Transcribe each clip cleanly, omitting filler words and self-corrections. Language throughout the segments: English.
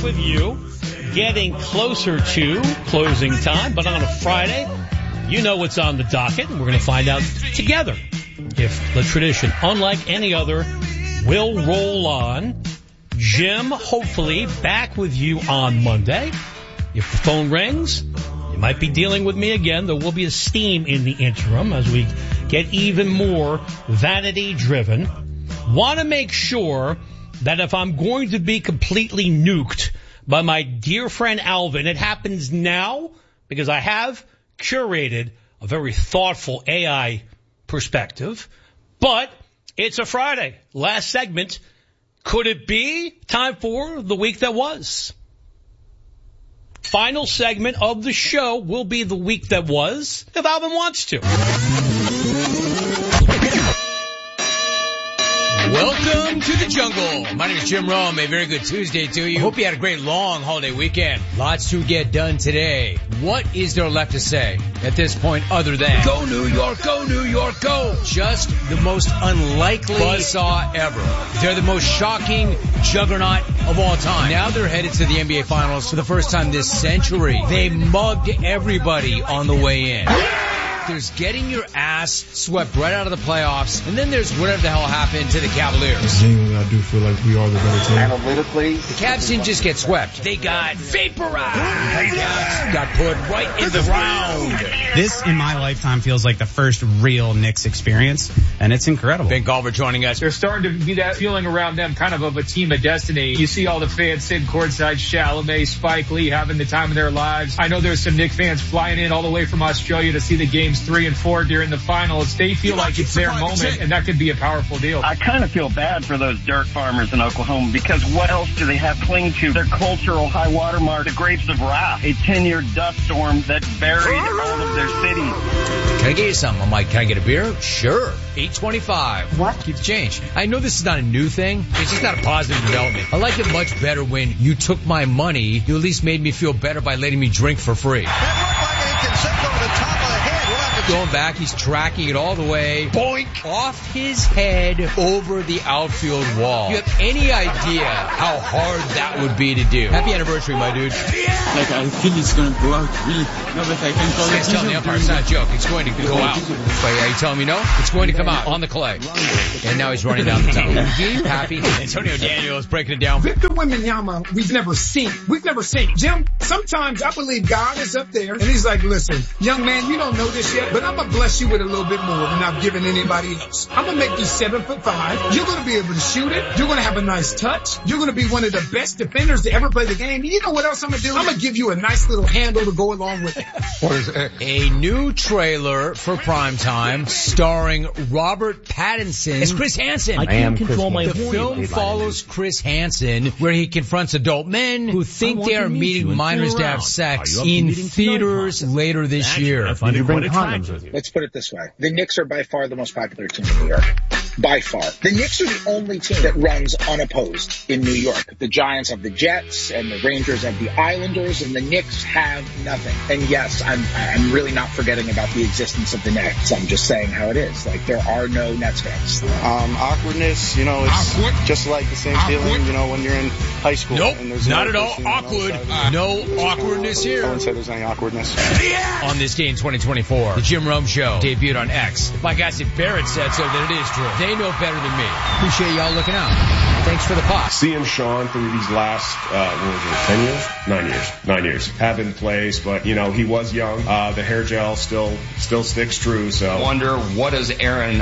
with you, getting closer to closing time, but on a Friday, you know what's on the docket, and we're going to find out together if the tradition, unlike any other, will roll on. Jim, hopefully, back with you on Monday. If the phone rings, you might be dealing with me again. There will be a steam in the interim as we get even more vanity-driven. Want to make sure that if I'm going to be completely nuked by my dear friend Alvin, it happens now because I have curated a very thoughtful AI perspective. But it's a Friday. Last segment. Could it be time for the week that was? Final segment of the show will be the week that was, if Alvin wants to. Welcome to the jungle. My name is Jim Rome. A very good Tuesday to you. Hope you had a great long holiday weekend. Lots to get done today. What is there left to say at this point other than go New York, go New York, go? Just the most unlikely buzzsaw ever. They're the most shocking juggernaut of all time. Now they're headed to the NBA Finals for the first time this century. They mugged everybody on the way in. There's getting your ass swept right out of the playoffs, and then there's whatever the hell happened to the Cavaliers. Genuinely, I do feel like we are the better team. Analytically, the Cavs didn't just get swept. They got vaporized. Got put right in the ground. This, in my lifetime, feels like the first real Knicks experience, and it's incredible. Ben Golver joining us. There's starting to be that feeling around them, kind of a team of destiny. You see all the fans sitting courtside, Chalamet, Spike Lee having the time of their lives. I know there's some Knicks fans flying in all the way from Australia to see the games 3 and 4 during the finals. They feel like it's their moment, and that could be a powerful deal. I kind of feel bad for those dirt farmers in Oklahoma, because what else do they have cling to? Their cultural high water mark, the Grapes of Wrath, a 10-year dust storm that buried all of their cities. Can I get you something? I'm like, can I get a beer? Sure. $8.25. What? Keep the change. I know this is not a new thing. It's just not a positive development. I like it much better when you took my money. You at least made me feel better by letting me drink for free. Going back, he's tracking it all the way, boink, off his head over the outfield wall. You have any idea how hard that would be to do? Happy anniversary, my dude. Like, I think it's going to go out, really. No, but I can call it. Telling the umpire, it's not a joke. It's going to go out. Wait, are you telling me no? It's going to come out on the clay. And now he's running down the tunnel. Happy. Antonio Daniels breaking it down. Victor Wembanyama, we've never seen. Jim, sometimes I believe God is up there, and he's like, listen, young man, you don't know this yet, but I'm going to bless you with a little bit more than I've given anybody else. I'm going to make you 7'5". You're going to be able to shoot it. You're going to have a nice touch. You're going to be one of the best defenders to ever play the game. You know what else I'm going to do? I'm going to give you a nice little handle to go along with it. A new trailer for primetime starring Robert Pattinson as Chris Hansen. I can't control my The film follows Chris Hansen, where he confronts adult men who think they are meeting minors to have sex in theaters later this year. Did you bring condoms with you? Let's put it this way. The Knicks are by far the most popular team in New York. By far. The Knicks are the only team that runs unopposed in New York. The Giants have the Jets, and the Rangers have the Islanders, and the Knicks have nothing. And yes, I'm really not forgetting about the existence of the Nets. I'm just saying how it is. Like, there are no Nets fans. Awkwardness, it's just like the same feeling, when you're in high school. Nope, and there's not at all awkward. No awkwardness here. I wouldn't say there's any awkwardness. On this day in 2024, the Jim Rome Show debuted on X. If my guy Sid Barrett said so, then it is true. They know better than me. Appreciate y'all looking out. Thanks for the pop. Seeing Sean through these last, 10 years? 9 years. Have in place, but, he was young. The hair gel still sticks true, so. I wonder, what does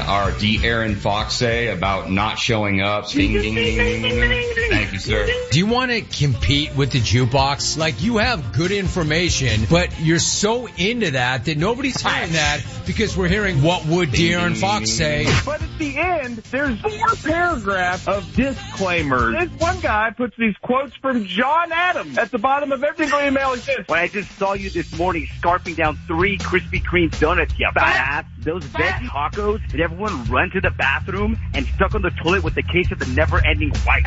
Aaron Fox say about not showing up? Ding, ding, ding, ding, ding, ding. Thank you, sir. Do you want to compete with the jukebox? Like, you have good information, but you're so into that nobody's hearing that because we're hearing what would De'Aaron Fox say. But at the end, there's 4 paragraphs of disclaimers. This one guy puts these quotes from John Adams at the bottom of every single email he says. When I just saw you this morning scarfing down 3 Krispy Kreme donuts, you fat ass. Those veggie tacos, did everyone run to the bathroom and stuck on the toilet with the case of the never-ending white?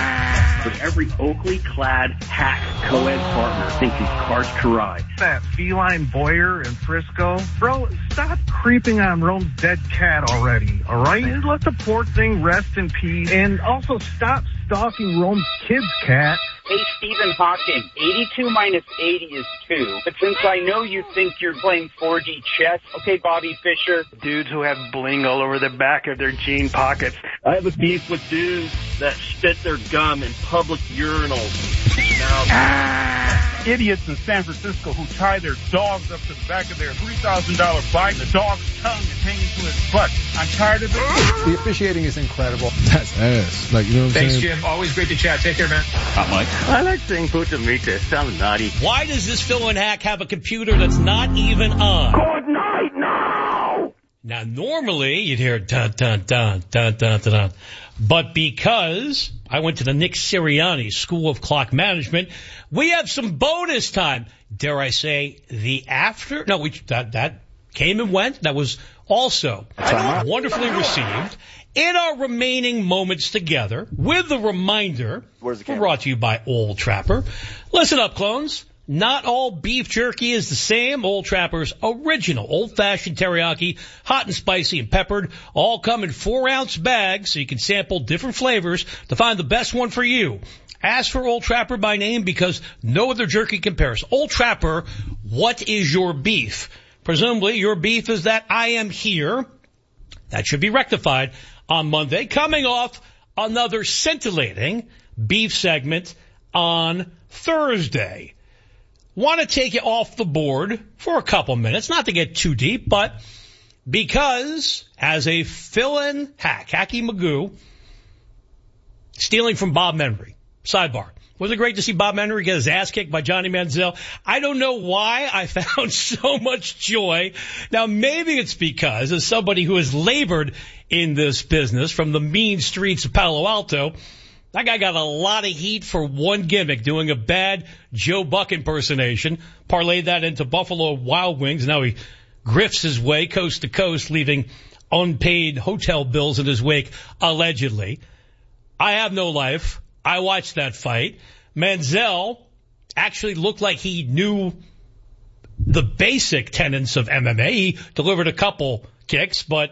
But every Oakley-clad hack co-ed partner thinks he's Karsh Karai. That feline voyeur in Frisco. Bro, stop creeping on Rome's dead cat already, all right? Just let the poor thing rest in peace. And also stop stalking Rome's kid's cat. Hey, Stephen Hawking, 82 minus 80 is 2. But since I know you think you're playing 4D chess, okay, Bobby Fischer. Dudes who have bling all over the back of their jean pockets. I have a beef with dudes that spit their gum in public urinals. Idiots in San Francisco who tie their dogs up to the back of their $3,000 bike. The dog's tongue is hanging to his butt. I'm tired of it. The officiating is incredible. That's ass. Like, you know what I'm Thanks, saying? Jim. Always great to chat. Take care, man. Hot Mike. I like saying Puta Mita. It sounds naughty. Why does this fill-in hack have a computer that's not even on? Good night now! Now, normally you'd hear dun, dun, dun, dun, dun, dun, dun. But because I went to the Nick Sirianni School of Clock Management, we have some bonus time. Dare I say the after? No, that came and went. That was also wonderfully received. In our remaining moments together, with the reminder, we're brought to you by Old Trapper. Listen up, clones. Not all beef jerky is the same. Old Trapper's original old-fashioned teriyaki, hot and spicy and peppered, all come in 4-ounce bags so you can sample different flavors to find the best one for you. Ask for Old Trapper by name because no other jerky compares. Old Trapper, what is your beef? Presumably your beef is that I am here. That should be rectified on Monday. Coming off another scintillating beef segment on Thursday. Want to take you off the board for a couple minutes, not to get too deep, but because as a fill-in hack, Hacky Magoo, stealing from Bob Menery. Sidebar. Was it great to see Bob Menery get his ass kicked by Johnny Manziel? I don't know why I found so much joy. Now, maybe it's because as somebody who has labored in this business from the mean streets of Palo Alto, that guy got a lot of heat for one gimmick, doing a bad Joe Buck impersonation, parlayed that into Buffalo Wild Wings. Now he grifts his way coast to coast, leaving unpaid hotel bills in his wake, allegedly. I have no life. I watched that fight. Manziel actually looked like he knew the basic tenets of MMA. He delivered a couple kicks, but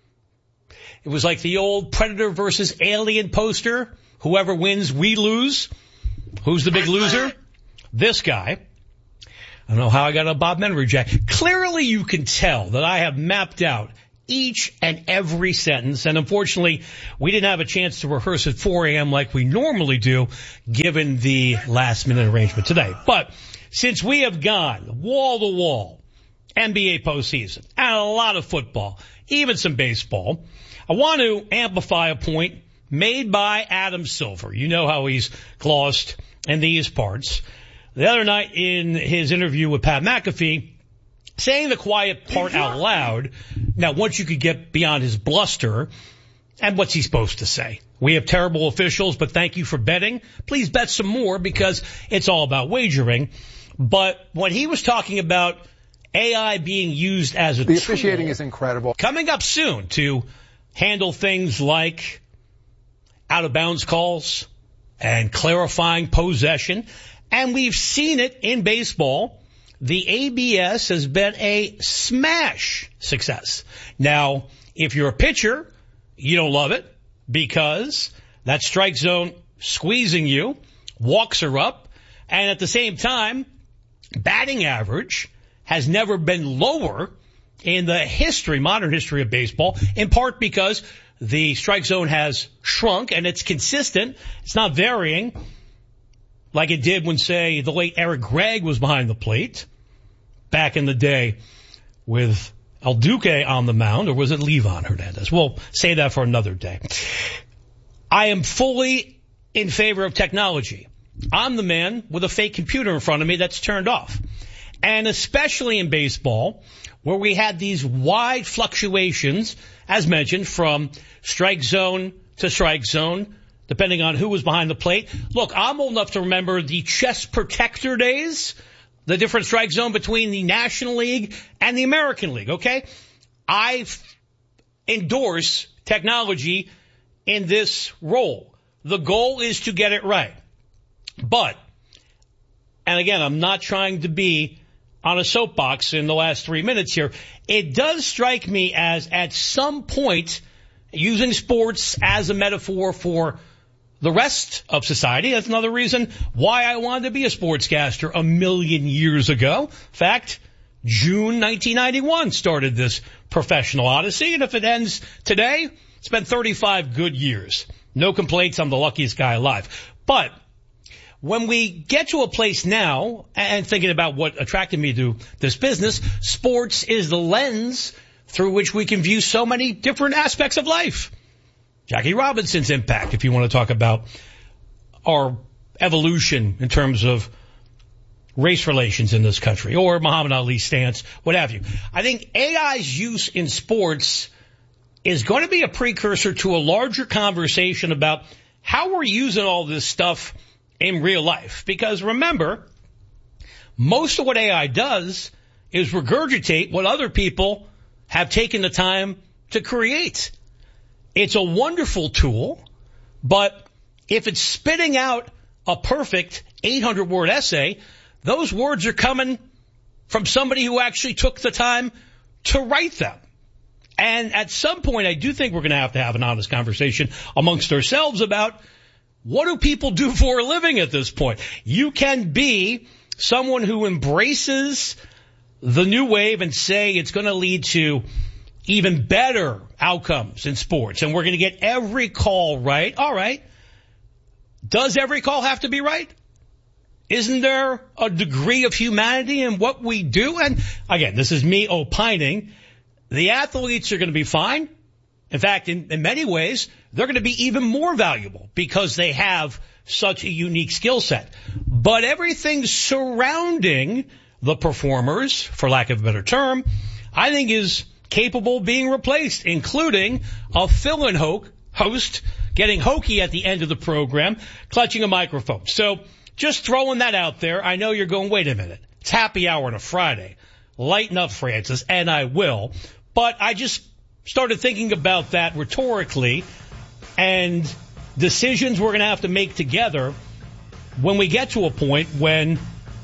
it was like the old Predator versus Alien poster. Whoever wins, we lose. Who's the big loser? This guy. I don't know how I got a Bob Menery jack. Clearly you can tell that I have mapped out each and every sentence, and unfortunately we didn't have a chance to rehearse at 4 a.m. like we normally do, given the last-minute arrangement today. But since we have gone wall-to-wall, NBA postseason, and a lot of football, even some baseball, I want to amplify a point made by Adam Silver. You know how he's glossed in these parts. The other night in his interview with Pat McAfee, saying the quiet part out loud. Now, once you could get beyond his bluster, and what's he supposed to say? We have terrible officials, but thank you for betting. Please bet some more because it's all about wagering. But when he was talking about AI being used as a tool, the officiating is incredible. Coming up soon to handle things like out-of-bounds calls and clarifying possession. And we've seen it in baseball. The ABS has been a smash success. Now, if you're a pitcher, you don't love it because that strike zone squeezing you, walks are up, and at the same time, batting average has never been lower in the history, modern history of baseball, in part because the strike zone has shrunk and it's consistent. It's not varying like it did when, say, the late Eric Gregg was behind the plate back in the day with El Duque on the mound, or was it Levon Hernandez? We'll say that for another day. I am fully in favor of technology. I'm the man with a fake computer in front of me that's turned off. And especially in baseball, where we had these wide fluctuations, as mentioned, from strike zone to strike zone, depending on who was behind the plate. Look, I'm old enough to remember the chest protector days, the different strike zone between the National League and the American League, okay? I endorse technology in this role. The goal is to get it right. But, and again, I'm not trying to be on a soapbox in the last 3 minutes here. It does strike me as at some point, using sports as a metaphor for the rest of society. That's another reason why I wanted to be a sportscaster a million years ago. In fact, June 1991 started this professional odyssey, and if it ends today, it's been 35 good years. No complaints. I'm the luckiest guy alive. But when we get to a place now, and thinking about what attracted me to this business, sports is the lens through which we can view so many different aspects of life. Jackie Robinson's impact, if you want to talk about our evolution in terms of race relations in this country, or Muhammad Ali's stance, what have you. I think AI's use in sports is going to be a precursor to a larger conversation about how we're using all this stuff in real life. Because remember, most of what AI does is regurgitate what other people have taken the time to create. It's a wonderful tool, but if it's spitting out a perfect 800-word essay, those words are coming from somebody who actually took the time to write them. And at some point, I do think we're going to have an honest conversation amongst ourselves about what do people do for a living at this point. You can be someone who embraces the new wave and say it's going to lead to even better outcomes in sports, and we're going to get every call right. All right. Does every call have to be right? Isn't there a degree of humanity in what we do? And again, this is me opining. The athletes are going to be fine. In fact, in many ways, they're going to be even more valuable because they have such a unique skill set. But everything surrounding the performers, for lack of a better term, I think is capable of being replaced, including a fill-in host getting hokey at the end of the program, clutching a microphone. So just throwing that out there. I know you're going, wait a minute. It's happy hour on a Friday. Lighten up, Francis, and I will. But I just started thinking about that rhetorically and decisions we're going to have to make together when we get to a point when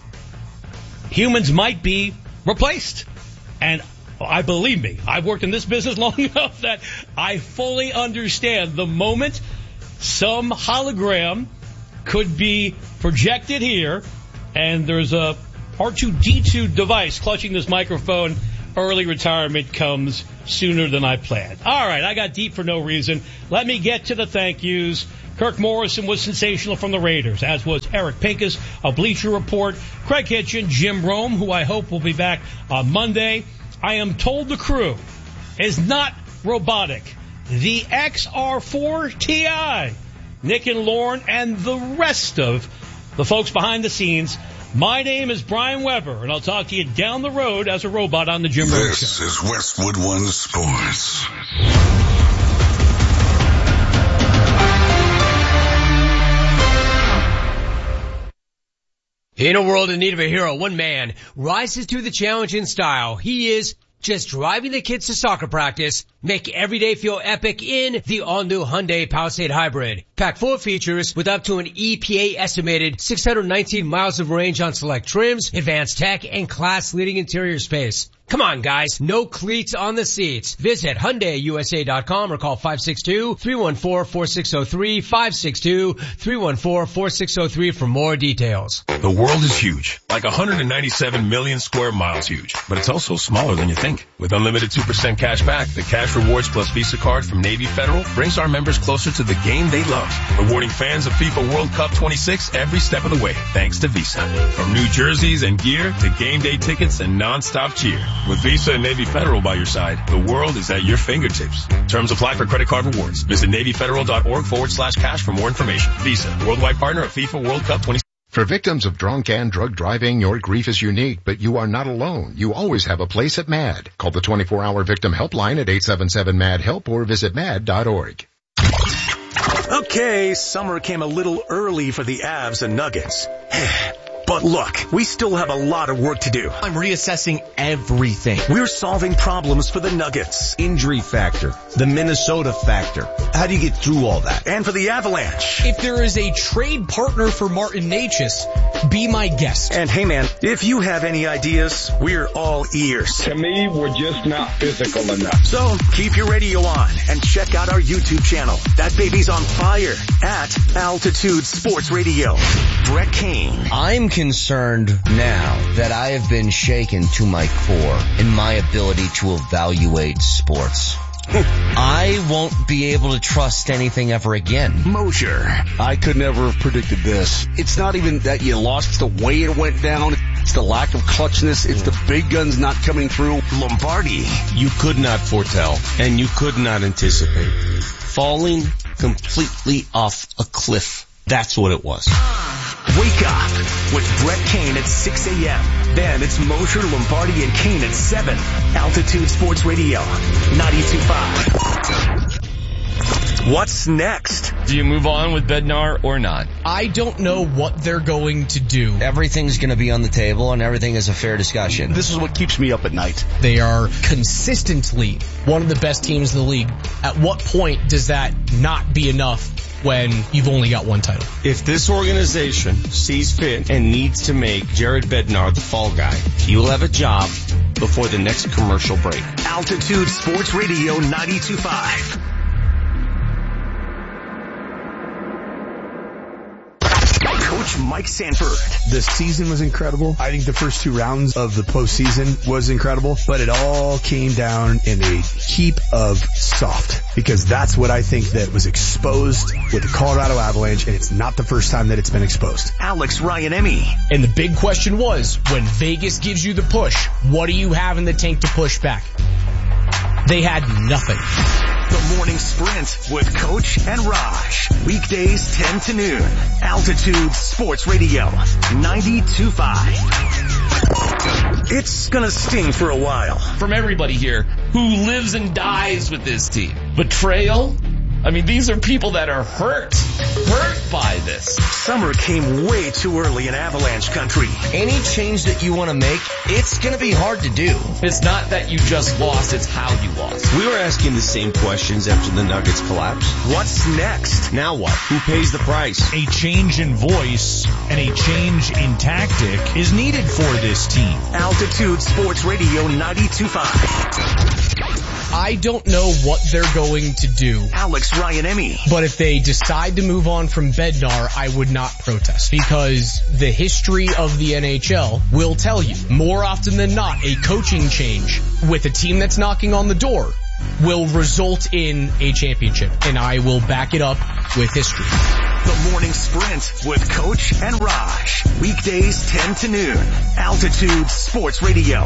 humans might be replaced. And believe me, I've worked in this business long enough that I fully understand the moment some hologram could be projected here and there's a R2-D2 device clutching this microphone, early retirement comes sooner than I planned. All right, I got deep for no reason. Let me get to the thank yous. Kirk Morrison was sensational from the Raiders, as was Eric Pincus of Bleacher Report, Craig Hitchin, Jim Rome, who I hope will be back on Monday. I am told the crew is not robotic. The XR4 Ti, Nick and Lauren, and the rest of the folks behind the scenes. My name is Brian Weber, and I'll talk to you down the road as a robot on the Jim Rome Show. This is Westwood One Sports. In a world in need of a hero, one man rises to the challenge in style. He is just driving the kids to soccer practice. Make every day feel epic in the all-new Hyundai Palisade Hybrid. Packed full of features with up to an EPA estimated 619 miles of range on select trims, advanced tech, and class-leading interior space. Come on, guys. No cleats on the seats. Visit HyundaiUSA.com or call 562-314-4603, 562-314-4603 for more details. The world is huge, like 197 million square miles huge, but it's also smaller than you think. With unlimited 2% cash back, the Cash Rewards Plus Visa card from Navy Federal brings our members closer to the game they love, rewarding fans of FIFA World Cup 26 every step of the way, thanks to Visa. From new jerseys and gear to game day tickets and non-stop cheer. With Visa and Navy Federal by your side, the world is at your fingertips. Terms apply for credit card rewards. Visit NavyFederal.org/cash for more information. Visa, worldwide partner of FIFA World Cup 26. For victims of drunk and drug driving, your grief is unique, but you are not alone. You always have a place at MAD. Call the 24-hour victim helpline at 877-MAD-HELP or visit MAD.org. Okay, summer came a little early for the Avs and Nuggets. But look, we still have a lot of work to do. I'm reassessing everything. We're solving problems for the Nuggets. Injury factor, the Minnesota factor. How do you get through all that? And for the Avalanche. If there is a trade partner for Martin Necas, be my guest. And hey man, if you have any ideas, we're all ears. To me, we're just not physical enough. So keep your radio on and check out our YouTube channel. That baby's on fire at Altitude Sports Radio. Brett Kane. I'm concerned now that I have been shaken to my core in my ability to evaluate sports. I won't be able to trust anything ever again. Mosher. I could never have predicted this. It's not even that you lost, it's the way it went down. It's the lack of clutchness. It's the big guns not coming through. Lombardi. You could not foretell, and you could not anticipate. Falling completely off a cliff. That's what it was. Wake up with Brett Kane at 6 a.m. Then it's Mosher, Lombardi, and Kane at 7. Altitude Sports Radio, 92.5. What's next? Do you move on with Bednar or not? I don't know what they're going to do. Everything's going to be on the table and everything is a fair discussion. This is what keeps me up at night. They are consistently one of the best teams in the league. At what point does that not be enough when you've only got one title? If this organization sees fit and needs to make Jared Bednar the fall guy, he will have a job before the next commercial break. Altitude Sports Radio 92.5. Coach Mike Sanford. The season was incredible. I think the first 2 rounds of the postseason was incredible, but it all came down in a heap of soft, because that's what I think that was exposed with the Colorado Avalanche, and it's not the first time that it's been exposed. Alex Ryan-Emmy. And the big question was, when Vegas gives you the push, what do you have in the tank to push back? They had nothing. The Morning Sprint with Coach and Raj. Weekdays 10 to noon. Altitude Sports Radio 92.5. It's gonna sting for a while. From everybody here who lives and dies with this team. Betrayal? I mean, these are people that are hurt by this. Summer came way too early in Avalanche country. Any change that you want to make, it's going to be hard to do. It's not that you just lost, it's how you lost. We were asking the same questions after the Nuggets collapsed. What's next? Now what? Who pays the price? A change in voice and a change in tactic is needed for this team. Altitude Sports Radio 92.5. I don't know what they're going to do. Alex Ryan-Emmy. But if they decide to move on from Bednar, I would not protest, because the history of the NHL will tell you, more often than not, a coaching change with a team that's knocking on the door will result in a championship, and I will back it up with history. The Morning Sprint with Coach and Raj. Weekdays 10 to noon. Altitude Sports Radio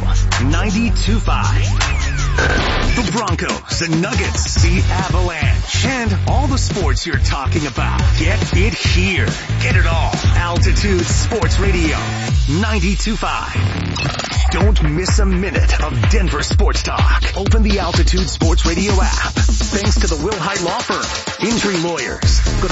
92.5. The Broncos, the Nuggets, the Avalanche, and all the sports you're talking about. Get it here. Get it all. Altitude Sports Radio 92.5. Don't miss a minute of Denver sports talk. Open the Altitude Sports Radio app. Thanks to the Will Hyde Law Firm. Injury lawyers. Go to